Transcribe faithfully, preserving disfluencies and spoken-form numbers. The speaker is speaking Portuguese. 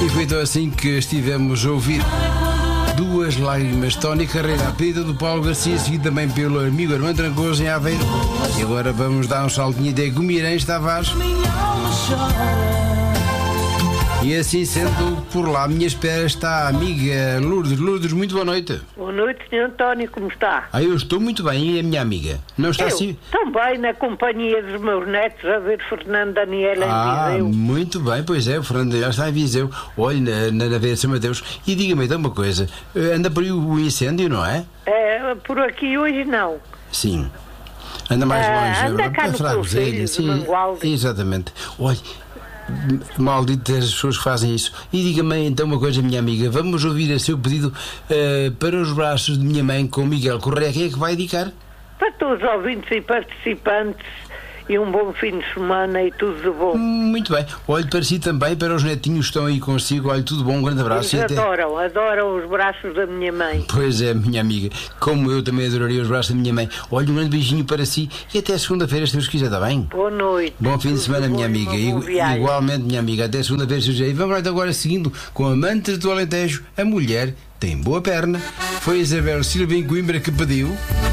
E foi então assim que estivemos a ouvir Duas Lágrimas, Tony Carreira, a pedida do Paulo Garcia, seguido também pelo amigo Armando Trancoso em Aveiro. E agora vamos dar um saltinho até Guimarães Tavares. E assim sendo, por lá à minha espera está a amiga Lourdes. Lourdes, muito boa noite. Boa noite, senhor António, como está? Ah, eu estou muito bem, e a minha amiga? Não está eu assim? Também na companhia dos meus netos a ver Fernando Daniela em Ah, Viseu. muito bem, pois é, o Fernando já está em Viseu. Olhe, na, na, na Veia de São Mateus. E diga-me então uma coisa, anda por aí o incêndio, não é? É, por aqui hoje não. Sim. Anda mais Ah, longe. anda é cá no Fragoselha, Conselho de sim, Mangualde. exatamente. Olhe, malditas as pessoas que fazem isso. E diga-me então uma coisa, minha amiga, vamos ouvir a seu pedido uh, para os braços de minha mãe com Miguel Correia. Quem é que vai dedicar? Para todos os ouvintes e participantes, e um bom fim de semana e tudo de bom. Muito bem. Olhe para si também, para os netinhos que estão aí consigo. Olhe, tudo bom, um grande abraço. Eles e até... adoram, adoram os braços da minha mãe. Pois é, minha amiga, como eu também adoraria os braços da minha mãe. Olhe, um grande beijinho para si e até segunda-feira, se Deus quiser, está bem? Boa noite. Bom fim de semana, Tudo minha bom, amiga. uma boa viagem. Igualmente, minha amiga. Até segunda-feira, se Deus quiser. E vamos lá então agora seguindo com Amantes do Alentejo. A mulher tem boa perna. Foi a Isabel Silva em Coimbra que pediu.